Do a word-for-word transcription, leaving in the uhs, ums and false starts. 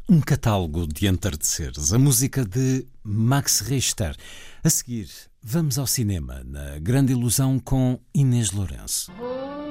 Um catálogo de entardeceres, a música de Max Richter. A seguir, vamos ao cinema na Grande Ilusão com Inês Lourenço.